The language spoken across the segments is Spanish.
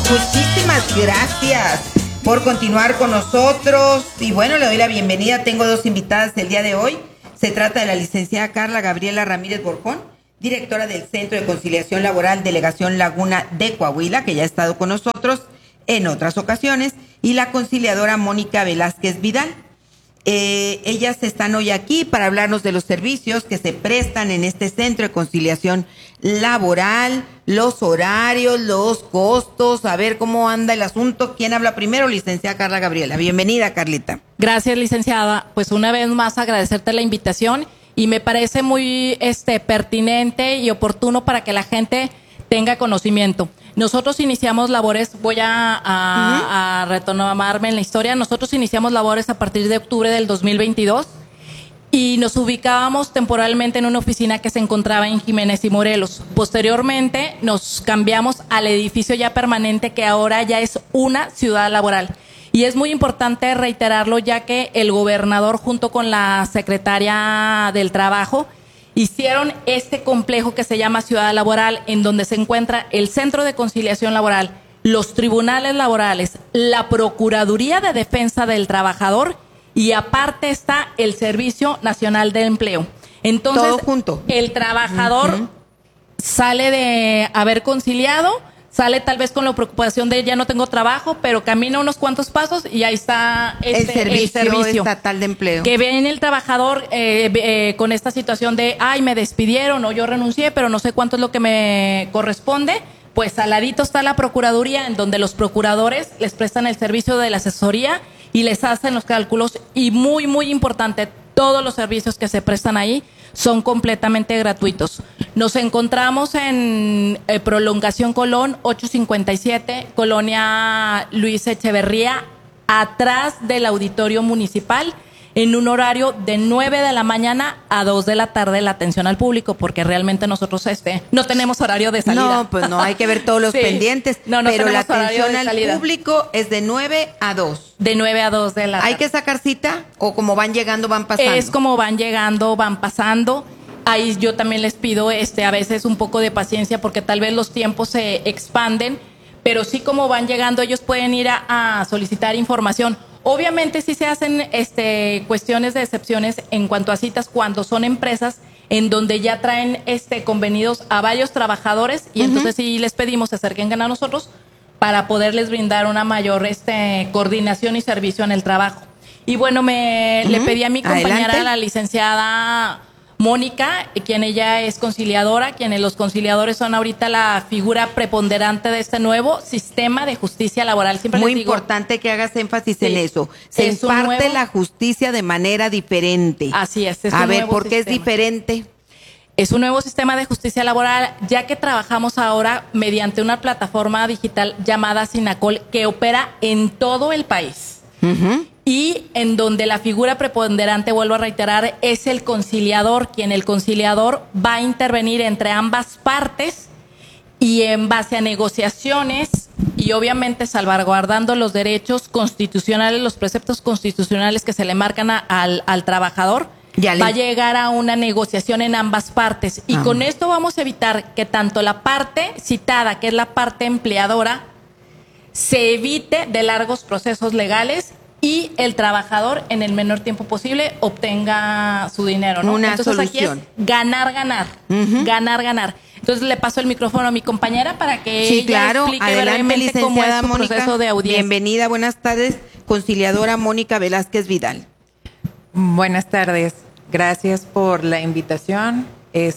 Muchísimas gracias por continuar con nosotros. Y bueno, le doy la bienvenida. Tengo dos invitadas el día de hoy. Se trata de la licenciada Carla Gabriela Ramírez Borjón, directora del Centro de Conciliación Laboral, Delegación Laguna de Coahuila, que ya ha estado con nosotros en otras ocasiones, y la conciliadora Mónica Velázquez Vidal. Ellas están hoy aquí para hablarnos de los servicios que se prestan en este Centro de Conciliación Laboral, los horarios, los costos, a ver cómo anda el asunto. ¿Quién habla primero? Licenciada Carla Gabriela. Bienvenida, Carlita. Gracias, licenciada. Pues una vez más agradecerte la invitación y me parece muy pertinente y oportuno para que la gente tenga conocimiento. Nosotros iniciamos labores, voy a retomarme en la historia, nosotros iniciamos labores a partir de octubre del 2022 y nos ubicábamos temporalmente en una oficina que se encontraba en Jiménez y Morelos. Posteriormente nos cambiamos al edificio ya permanente que ahora ya es una ciudad laboral. Y es muy importante reiterarlo ya que el gobernador junto con la secretaria del Trabajo hicieron este complejo que se llama Ciudad Laboral, en donde se encuentra el Centro de Conciliación Laboral, los tribunales laborales, la Procuraduría de Defensa del Trabajador y aparte está el Servicio Nacional de Empleo. Entonces, todo junto. El trabajador sale de haber conciliado, sale tal vez con la preocupación de ya no tengo trabajo, pero camina unos cuantos pasos y ahí está el servicio estatal de empleo. Que viene el trabajador con esta situación de, ay, me despidieron o yo renuncié, pero no sé cuánto es lo que me corresponde. Pues al ladito está la Procuraduría, en donde los procuradores les prestan el servicio de la asesoría y les hacen los cálculos. Y muy, muy importante, todos los servicios que se prestan ahí son completamente gratuitos. Nos encontramos en Prolongación Colón, 857, Colonia Luis Echeverría, atrás del Auditorio Municipal, en un horario de 9 de la mañana a 2 de la tarde la atención al público, porque realmente nosotros no tenemos horario de salida. No, pues no, hay que ver todos los pendientes, no pero la atención al público es de 9 a 2. De 9 a 2 de la tarde. ¿Hay que sacar cita o como van llegando van pasando? Es como van llegando, van pasando. Ahí yo también les pido a veces un poco de paciencia porque tal vez los tiempos se expanden, pero sí como van llegando ellos pueden ir a solicitar información. Obviamente sí se hacen cuestiones de excepciones en cuanto a citas cuando son empresas en donde ya traen convenidos a varios trabajadores y entonces sí les pedimos se acerquen a nosotros para poderles brindar una mayor coordinación y servicio en el trabajo. Y bueno, le pedí a mi compañera, la licenciada Mónica, quien ella es conciliadora, quienes los conciliadores son ahorita la figura preponderante de este nuevo sistema de justicia laboral. Siempre muy les digo, importante que hagas énfasis en eso. Se imparte la justicia de manera diferente. Así es. A ver, ¿por qué es diferente? Es un nuevo sistema de justicia laboral, ya que trabajamos ahora mediante una plataforma digital llamada Sinacol, que opera en todo el país. Y en donde la figura preponderante, vuelvo a reiterar, es el conciliador, quien el conciliador va a intervenir entre ambas partes y en base a negociaciones y obviamente salvaguardando los derechos constitucionales, los preceptos constitucionales que se le marcan al trabajador, va a llegar a una negociación en ambas partes. Y con esto vamos a evitar que tanto la parte citada, que es la parte empleadora, se evite de largos procesos legales y el trabajador en el menor tiempo posible obtenga su dinero, ¿no? Una Entonces solución. Aquí es ganar, ganar, ganar, ganar. Entonces le paso el micrófono a mi compañera para que ella explique brevemente cómo es su proceso de audiencia. Bienvenida, buenas tardes, conciliadora Mónica Velázquez Vidal. Buenas tardes, gracias por la invitación.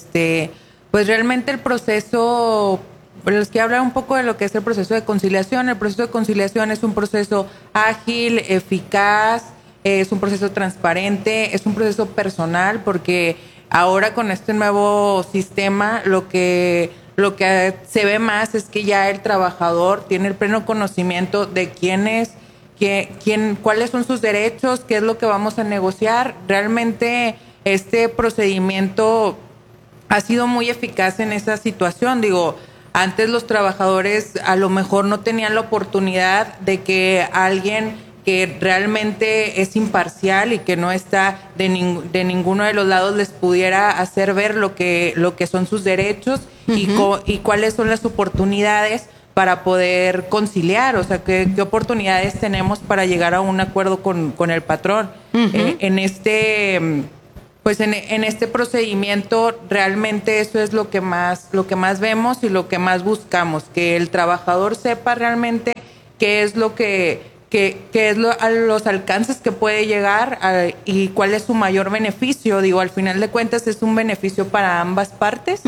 Pues realmente el proceso, les quiero hablar un poco de lo que es el proceso de conciliación. El proceso de conciliación es un proceso ágil, eficaz, es un proceso transparente, es un proceso personal, porque ahora con este nuevo sistema lo que se ve más es que ya el trabajador tiene el pleno conocimiento de cuáles son sus derechos, qué es lo que vamos a negociar. Realmente este procedimiento ha sido muy eficaz en esa situación. Antes los trabajadores a lo mejor no tenían la oportunidad de que alguien que realmente es imparcial y que no está de ninguno de los lados les pudiera hacer ver lo que son sus derechos y cuáles son las oportunidades para poder conciliar, o sea, qué oportunidades tenemos para llegar a un acuerdo con el patrón. En este procedimiento realmente eso es lo que más vemos y lo que más buscamos, que el trabajador sepa realmente qué es lo a los alcances que puede llegar y cuál es su mayor beneficio. Digo, al final de cuentas es un beneficio para ambas partes,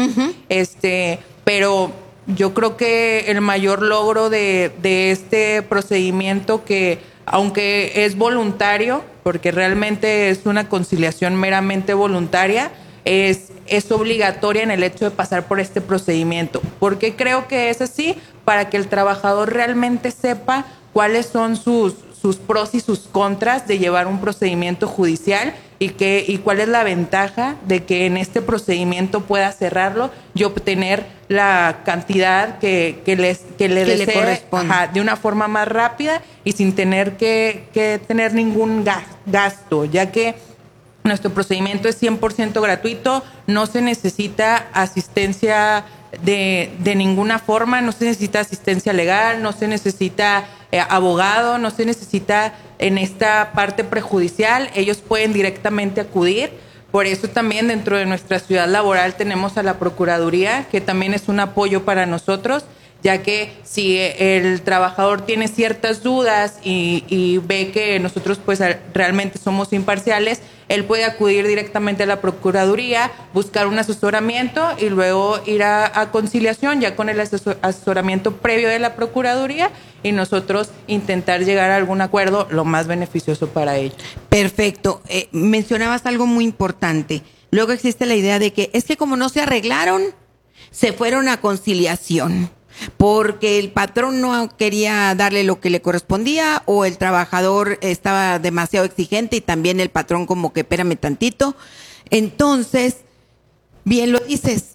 pero yo creo que el mayor logro de este procedimiento, que aunque es voluntario, porque realmente es una conciliación meramente voluntaria, es obligatoria en el hecho de pasar por este procedimiento. ¿Por qué creo que es así? Para que el trabajador realmente sepa cuáles son sus pros y sus contras de llevar un procedimiento judicial y cuál es la ventaja de que en este procedimiento pueda cerrarlo y obtener la cantidad que le desee, de una forma más rápida y sin tener que tener ningún gasto, ya que nuestro procedimiento es 100% gratuito, no se necesita asistencia de ninguna forma, no se necesita asistencia legal, no se necesita abogado, no se necesita en esta parte prejudicial, ellos pueden directamente acudir. Por eso también dentro de nuestra ciudad laboral tenemos a la Procuraduría, que también es un apoyo para nosotros, ya que si el trabajador tiene ciertas dudas y ve que nosotros pues realmente somos imparciales, él puede acudir directamente a la Procuraduría, buscar un asesoramiento y luego ir a conciliación ya con el asesoramiento previo de la Procuraduría y nosotros intentar llegar a algún acuerdo lo más beneficioso para ellos. Perfecto. Mencionabas algo muy importante. Luego existe la idea de que es que como no se arreglaron, se fueron a conciliación, porque el patrón no quería darle lo que le correspondía o el trabajador estaba demasiado exigente y también el patrón como que espérame tantito. Entonces, bien lo dices,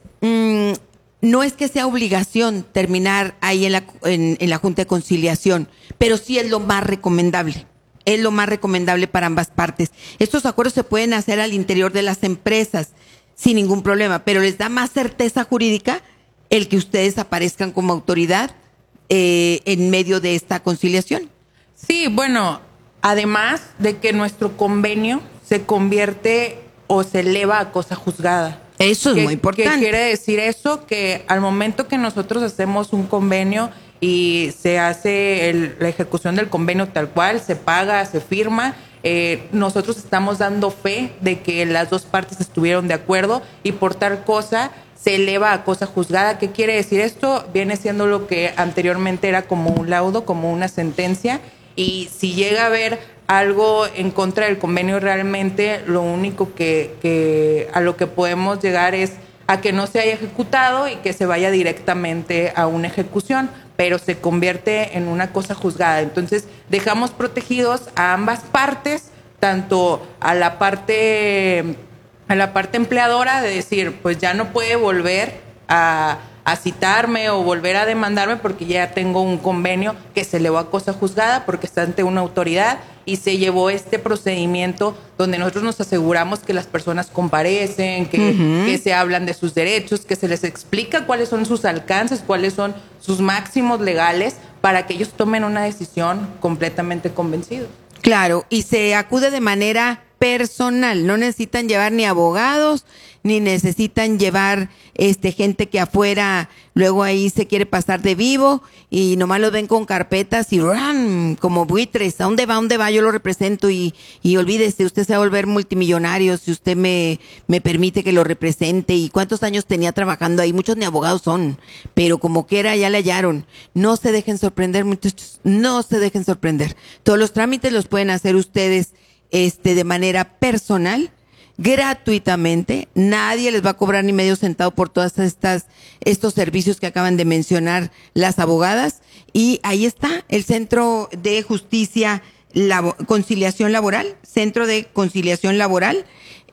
no es que sea obligación terminar ahí en la Junta de Conciliación, pero sí es lo más recomendable. Es lo más recomendable para ambas partes. Estos acuerdos se pueden hacer al interior de las empresas sin ningún problema, pero les da más certeza jurídica el que ustedes aparezcan como autoridad en medio de esta conciliación. Sí, bueno, además de que nuestro convenio se convierte o se eleva a cosa juzgada. Eso es muy importante. ¿Qué quiere decir eso? Que al momento que nosotros hacemos un convenio y se hace la ejecución del convenio tal cual, se paga, se firma, nosotros estamos dando fe de que las dos partes estuvieron de acuerdo y por tal cosa se eleva a cosa juzgada. ¿Qué quiere decir esto? Viene siendo lo que anteriormente era como un laudo, como una sentencia, y si llega a haber algo en contra del convenio, realmente lo único que a lo que podemos llegar es a que no se haya ejecutado y que se vaya directamente a una ejecución, pero se convierte en una cosa juzgada. Entonces dejamos protegidos a ambas partes, tanto a la parte empleadora de decir, pues ya no puede volver a citarme o volver a demandarme porque ya tengo un convenio que se elevó a cosa juzgada porque está ante una autoridad y se llevó este procedimiento donde nosotros nos aseguramos que las personas comparecen, que se hablan de sus derechos, que se les explica cuáles son sus alcances, cuáles son sus máximos legales para que ellos tomen una decisión completamente convencidos. Claro, y se acude de manera personal, no necesitan llevar ni abogados, ni necesitan llevar gente que afuera luego ahí se quiere pasar de vivo y nomás los ven con carpetas y como buitres. ¿A dónde va? Yo lo represento y olvídese, usted se va a volver multimillonario si usted me permite que lo represente. ¿Y cuántos años tenía trabajando ahí? Muchos ni abogados son, pero como quiera ya le hallaron. No se dejen sorprender, muchachos, no se dejen sorprender. Todos los trámites los pueden hacer ustedes de manera personal, gratuitamente. Nadie les va a cobrar ni medio centavo por todas estos servicios que acaban de mencionar las abogadas. Y ahí está el Centro de Justicia Conciliación Laboral, Centro de Conciliación Laboral.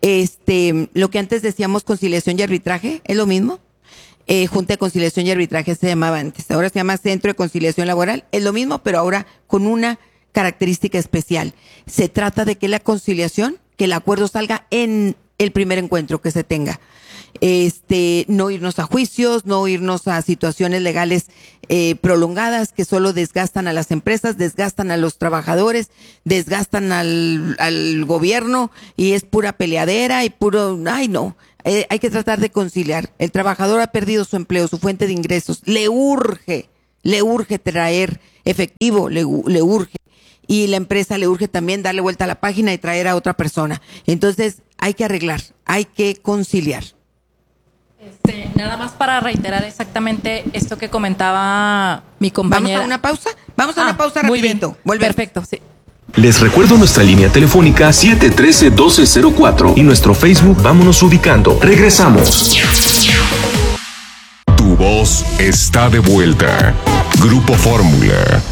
Lo que antes decíamos conciliación y arbitraje, es lo mismo. Junta de Conciliación y Arbitraje se llamaba antes. Ahora se llama Centro de Conciliación Laboral. Es lo mismo, pero ahora con una característica especial. Se trata de que la conciliación, que el acuerdo salga en el primer encuentro que se tenga. no irnos a juicios, no irnos a situaciones legales prolongadas que solo desgastan a las empresas, desgastan a los trabajadores, desgastan al gobierno y es pura peleadera y puro, ay no, hay que tratar de conciliar. El trabajador ha perdido su empleo, su fuente de ingresos, le urge traer efectivo, le urge. Y la empresa le urge también darle vuelta a la página y traer a otra persona. Entonces hay que arreglar, hay que conciliar. Nada más para reiterar exactamente esto que comentaba mi compañera. ¿Vamos a una pausa? Vamos a una pausa rapidito. Volvemos. Perfecto, sí. Les recuerdo nuestra línea telefónica 713-1204 y nuestro Facebook Vámonos Ubicando. Regresamos. Tu voz está de vuelta. Grupo Fórmula.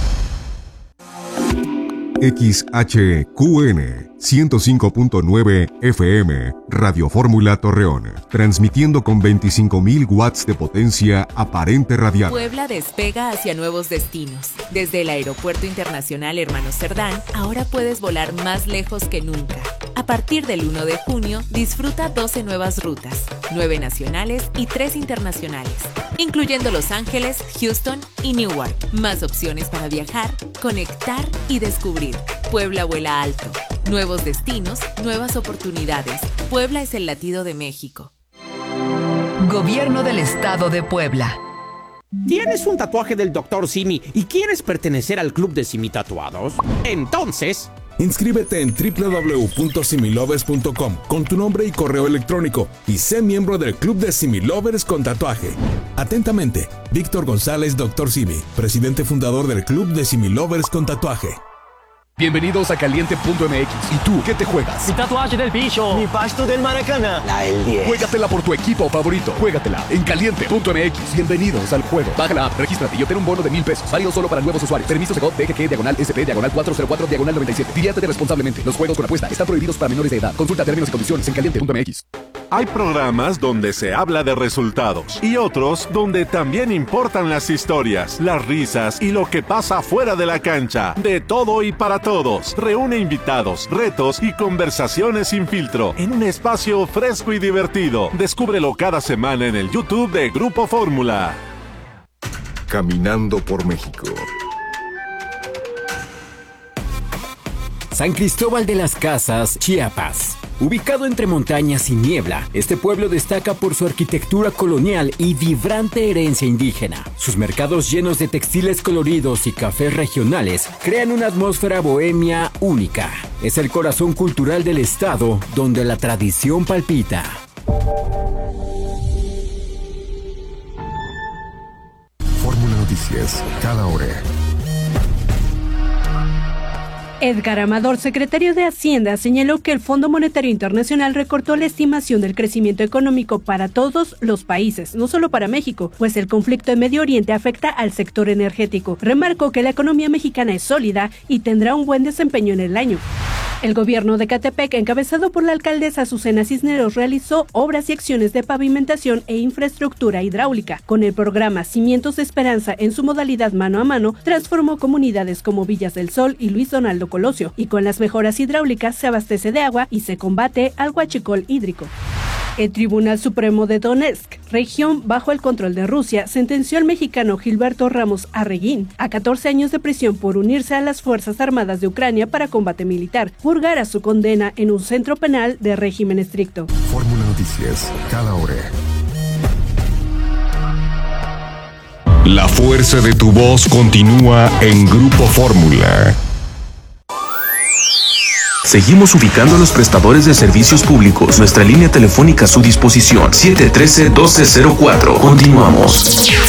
XHQN 105.9 FM, Radio Fórmula Torreón, transmitiendo con 25.000 watts de potencia aparente radial. Puebla despega hacia nuevos destinos. Desde el Aeropuerto Internacional Hermanos Cerdán, ahora puedes volar más lejos que nunca. A partir del 1 de junio, disfruta 12 nuevas rutas, 9 nacionales y 3 internacionales, incluyendo Los Ángeles, Houston y Newark. Más opciones para viajar, conectar y descubrir. Puebla vuela alto. Nuevos destinos, nuevas oportunidades. Puebla es el latido de México. Gobierno del Estado de Puebla. ¿Tienes un tatuaje del Dr. Simi y quieres pertenecer al club de Simi Tatuados? Entonces, inscríbete en www.similovers.com con tu nombre y correo electrónico y sé miembro del club de Similovers con tatuaje. Atentamente, Víctor González, Dr. Simi, presidente fundador del club de Similovers con tatuaje. Bienvenidos a Caliente.mx. ¿Y tú qué te juegas? Mi tatuaje del bicho. Mi pasto del Maracaná. La del 10. Juégatela por tu equipo favorito. Juégatela en Caliente.mx. Bienvenidos al juego. Baja la app, regístrate y obtén un bono de $1,000. Válido solo para nuevos usuarios. Permiso Segov DGG/SP/404/97. Diviértete responsablemente. Los juegos con apuesta están prohibidos para menores de edad. Consulta términos y condiciones en Caliente.mx. Hay programas donde se habla de resultados y otros donde también importan las historias, las risas y lo que pasa fuera de la cancha. De todo y para todos. Reúne invitados, retos y conversaciones sin filtro en un espacio fresco y divertido. Descúbrelo cada semana en el YouTube de Grupo Fórmula. Caminando por México. San Cristóbal de las Casas, Chiapas. Ubicado entre montañas y niebla, este pueblo destaca por su arquitectura colonial y vibrante herencia indígena. Sus mercados llenos de textiles coloridos y cafés regionales crean una atmósfera bohemia única. Es el corazón cultural del estado, donde la tradición palpita. Fórmula Noticias, cada hora. Edgar Amador, secretario de Hacienda, señaló que el Fondo Monetario Internacional recortó la estimación del crecimiento económico para todos los países, no solo para México, pues el conflicto en Medio Oriente afecta al sector energético. Remarcó que la economía mexicana es sólida y tendrá un buen desempeño en el año. El gobierno de Ecatepec, encabezado por la alcaldesa Azucena Cisneros, realizó obras y acciones de pavimentación e infraestructura hidráulica. Con el programa Cimientos de Esperanza en su modalidad mano a mano, transformó comunidades como Villas del Sol y Luis Donaldo Colosio, y con las mejoras hidráulicas se abastece de agua y se combate al huachicol hídrico. El Tribunal Supremo de Donetsk, región bajo el control de Rusia, sentenció al mexicano Gilberto Ramos Arreguín a 14 años de prisión por unirse a las Fuerzas Armadas de Ucrania para combate militar. Purgará su condena en un centro penal de régimen estricto. Fórmula Noticias, cada hora. La fuerza de tu voz continúa en Grupo Fórmula. Seguimos ubicando a los prestadores de servicios públicos. Nuestra línea telefónica a su disposición, 713-1204. Continuamos.